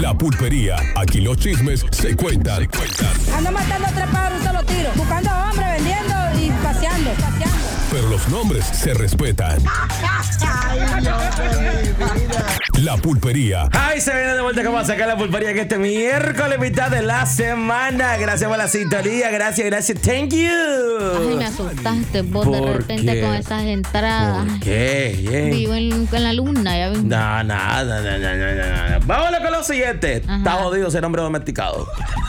La Pulpería. Aquí los chismes se cuentan. Ando matando 3 pájaros un solo tiro. Buscando hombres, vendiendo y paseando. Pero los nombres se respetan. La Pulpería. Ay, se viene de vuelta como a sacar la pulpería que este miércoles, mitad de la semana. Gracias por la sintonía, gracias, thank you. Ay, me asustaste vos de repente con esas entradas. ¿Por qué? Vivo en la luna, ya vi. No. Vámonos con lo siguiente. Está jodido ser hombre domesticado.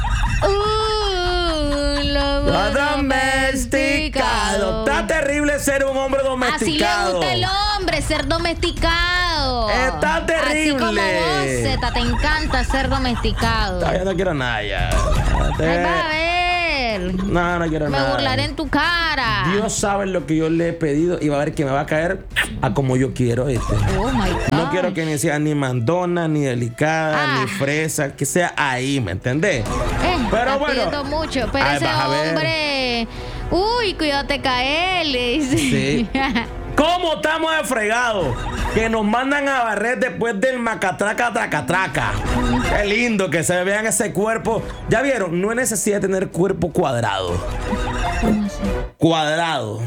Lo domesticado. Está terrible ser un hombre domesticado. Así le gusta el hombre, ser domesticado. Está terrible. Así como vos, Zeta, te encanta ser domesticado. Yo no quiero nada ya. Ay, va a ver. No quiero nada. Me burlaré en tu cara. Dios sabe lo que yo le he pedido y va a ver que me va a caer a como yo quiero. Oh my God. No quiero que ni sea ni mandona, ni delicada, ni fresa, que sea ahí, ¿me entendés? Pero bueno. Mucho, pero ese hombre. Uy, cuídate caer, le dice. Sí. ¿Cómo estamos de fregados? Que nos mandan a barrer después del macatraca, tracatraca. Qué lindo que se vean ese cuerpo. Ya vieron, no hay necesidad de tener cuerpo cuadrado. ¿Cómo así? Cuadrado.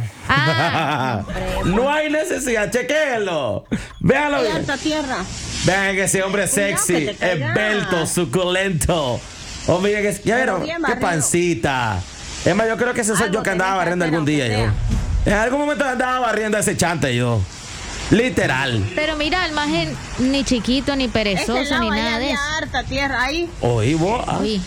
No hay necesidad, chequéenlo. Véanlo bien. Vean que ese hombre es sexy, esbelto, suculento. Oh, mira que ya vieron, qué pancita. Es más, yo creo que ese soy yo que andaba barriendo algún día yo. En algún momento andaba barriendo ese chante yo. Literal. Pero mira, el maje ni chiquito, ni perezoso, ni nada de eso. Harta tierra ahí. Oí vos. Oí.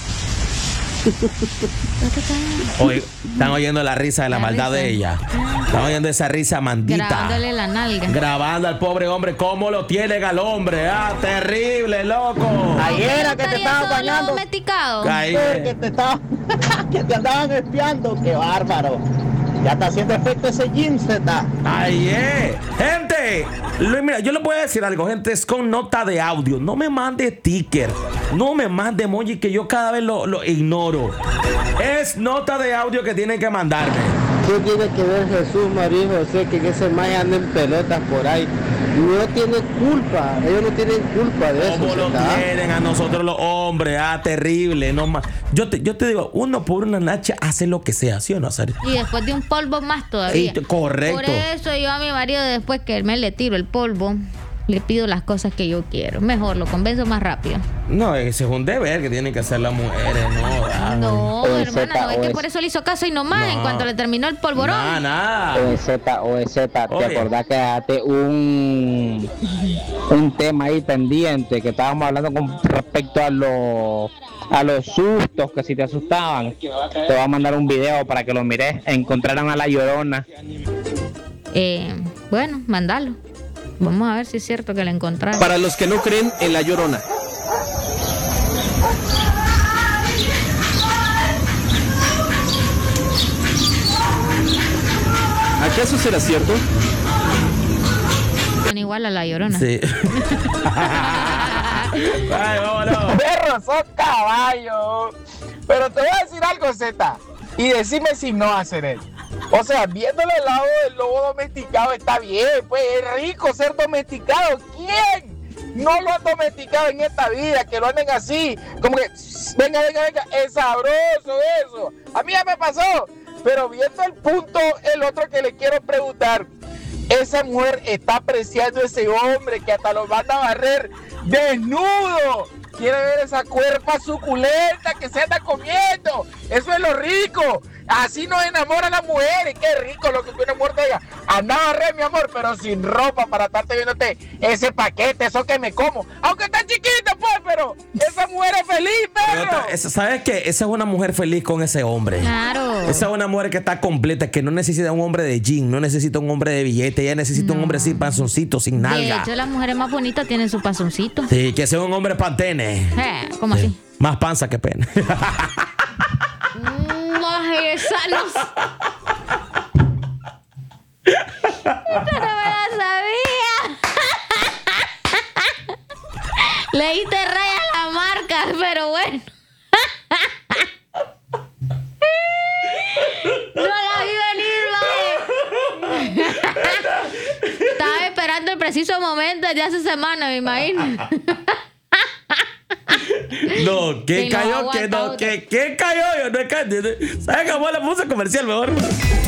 Oye, están oyendo la risa de la maldad de ella. Están oyendo esa risa mandita. Grabándole la nalga. Grabando al pobre hombre cómo lo tienen al hombre. Terrible, loco. Ayer era que te estabas bañando. Domesticado. Que te andaban espiando. Qué bárbaro. Ya está haciendo efecto ese gym, Zeta. Gente, mira, yo les voy a decir algo, gente, es con nota de audio. No me mande sticker, no me mande emoji que yo cada vez lo ignoro. Es nota de audio que tienen que mandarme. ¿Qué tiene que ver Jesús, María y José que ese maje anda en pelotas por ahí? No tiene culpa, ellos no tienen culpa de eso. ¿Cómo lo tienen a nosotros los hombres? Terrible. No más. Yo te digo, uno por una nacha hace lo que sea, ¿sí o no, Azar? Y después de un polvo más todavía. Correcto. Por eso yo a mi marido, después que me le tiro el polvo, le pido las cosas que yo quiero. Mejor, lo convenzo más rápido. No, ese es un deber que tienen que hacer las mujeres, ¿no? No, hermana, no es que por eso le hizo caso y nomás en cuanto le terminó el polvorón. Nada. ¿Te acordás que dejaste un tema ahí pendiente que estábamos hablando con respecto a los sustos, que si te asustaban? Te voy a mandar un video para que lo mires. Encontraron a la Llorona. Bueno, mandalo. Vamos a ver si es cierto que la encontraron. Para los que no creen en la Llorona. ¿Acaso será cierto? Son igual a la Llorona. Sí. Ay, vámonos. Perros son caballos. Pero te voy a decir algo, Zeta. Y decime si no hacer él. O sea, viéndole el lado del lobo domesticado está bien, pues es rico ser domesticado. ¿Quién no lo ha domesticado en esta vida? Que lo anden así, como que venga, es sabroso eso. A mí ya me pasó, pero viendo el punto, el otro que le quiero preguntar, esa mujer está apreciando a ese hombre que hasta lo manda a barrer desnudo. Quiere ver esa cuerpa suculenta que se anda comiendo. Eso es lo rico. Así nos enamoran las mujeres. Qué rico lo que una mujer te diga. Anda a barrer, mi amor, pero sin ropa para estarte viéndote ese paquete, eso que me como. Aunque está chiquita, pues, pero esa mujer es feliz, perro. ¿Sabes qué? Esa es una mujer feliz con ese hombre. Claro. Esa es una mujer que está completa, que no necesita un hombre de jean, no necesita un hombre de billete, ella necesita un hombre sin panzoncito, sin nalga. De hecho, las mujeres más bonitas tienen su panzoncito. Sí, que sea un hombre pantene. ¿Cómo así? Más panza que pene. Esa no me la sabía. Leíste rayas la marca, pero bueno. No la vi venir, mae. Estaba esperando el preciso momento desde hace semanas, me imagino. No, ¿qué cayó? ¿Qué no? ¿Qué cayó? Yo no he caído. ¿Sabes cómo le puse comercial mejor?